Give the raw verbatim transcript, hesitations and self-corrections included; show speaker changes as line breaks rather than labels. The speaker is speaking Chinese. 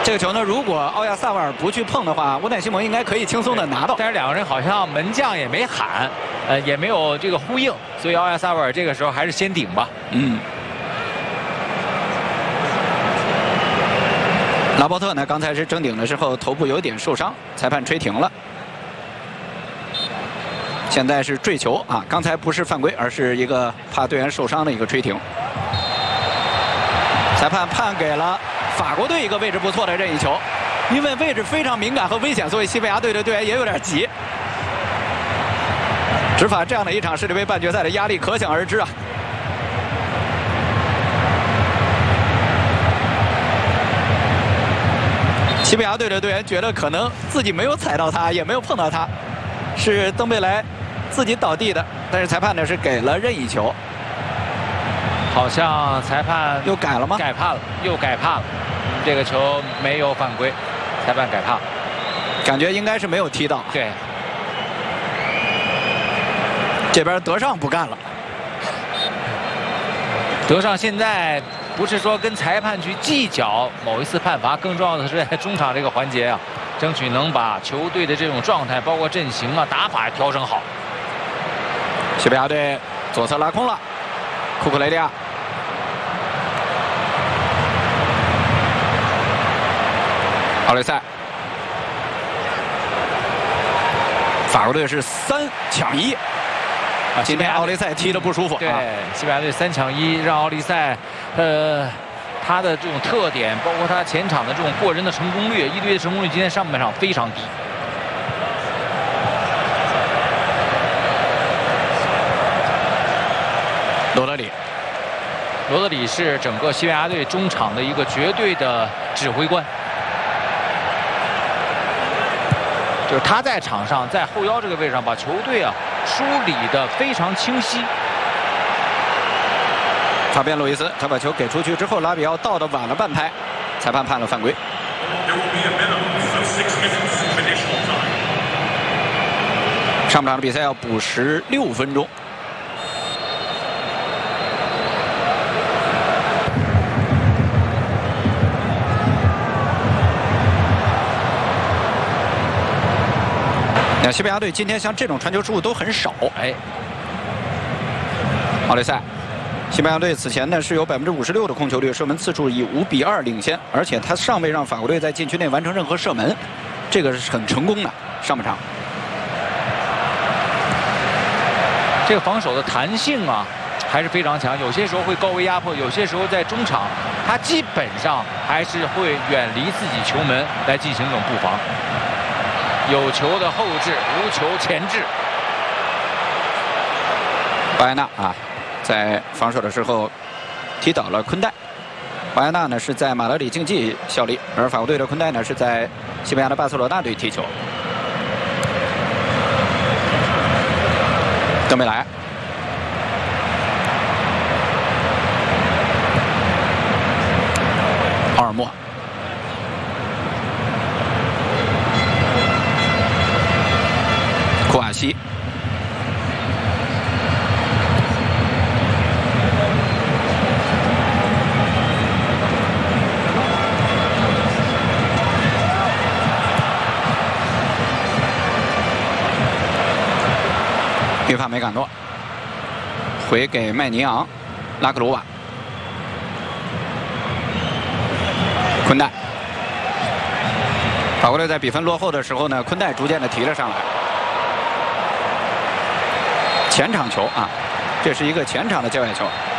这个球呢，如果奥亚萨瓦尔不去碰的话，乌奈西蒙应该可以轻松的拿到。
但是两个人好像门将也没喊，呃，也没有这个呼应，所以奥亚萨瓦尔这个时候还是先顶吧。
嗯。拉波特呢，刚才是争顶的时候头部有点受伤，裁判吹停了。现在是坠球啊，刚才不是犯规，而是一个怕队员受伤的一个吹停。裁判判给了法国队一个位置不错的任意球，因为位置非常敏感和危险，所以西班牙队的队员也有点急。执法这样的一场世界杯半决赛的压力可想而知啊。西班牙队的队员觉得可能自己没有踩到他，也没有碰到他，是登贝莱自己倒地的，但是裁判呢是给了任意球。
好像裁判
又改了吗？
改判了，又改判了。这个球没有犯规，裁判改判了。
感觉应该是没有踢到。
对。
这边德尚不干了。
德尚现在不是说跟裁判去计较某一次判罚，更重要的是在中场这个环节啊，争取能把球队的这种状态，包括阵型啊、打法调整好。
西班牙队左侧拉空了，库库雷利亚。奥雷塞，法国队是三抢一。啊，今天奥利塞踢得不舒服。
对，西班牙队三抢一，让奥利塞，呃，他的这种特点，包括他前场的这种过人的成功率，一队的成功率今天上半场非常低。
罗德里，
罗德里是整个西班牙队中场的一个绝对的指挥官。就是他在场上，在后腰这个位置上，把球队啊梳理的非常清晰。
法边路易斯，他把球给出去之后，拉比奥到的晚了半拍，裁判判了犯规。上半场的比赛要补时六分钟。那西班牙队今天像这种传球失误都很少。
哎，
奥雷塞，西班牙队此前呢是有百分之五十六的控球率，射门次数以五比二领先，而且他尚未让法国队在禁区内完成任何射门，这个是很成功的。上半场，
这个防守的弹性啊还是非常强，有些时候会高位压迫，有些时候在中场，他基本上还是会远离自己球门来进行这种布防。有球的后置，无球前置。
巴耶纳啊，在防守的时候踢倒了昆代。巴耶纳呢是在马德里竞技效力，而法国队的昆代呢是在西班牙的巴塞罗那队踢球。登贝莱，奥尔莫。库瓦西，约帕梅坎诺，回给麦尼昂，拉克鲁瓦，昆代。法国队在比分落后的时候呢，昆代逐渐的提了上来。前场球啊，这是一个前场的界外球。